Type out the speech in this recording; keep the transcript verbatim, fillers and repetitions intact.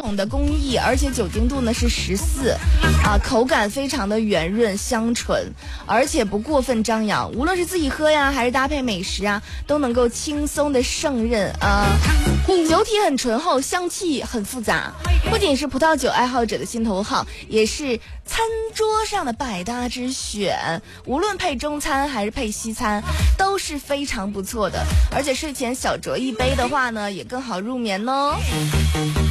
桶的工艺，而且酒精度呢是十四，啊，口感非常的圆润香醇，而且不过分张扬，无论是自己喝呀，还是搭配美食啊，都能够轻松的胜任啊。酒体很醇厚，香气很复杂，不仅是葡萄酒爱好者的心头好，也是餐桌上的百搭之选，无论配中餐还是配西餐都是非常不错的，而且睡前小酌一杯的话呢，也更好入眠哦。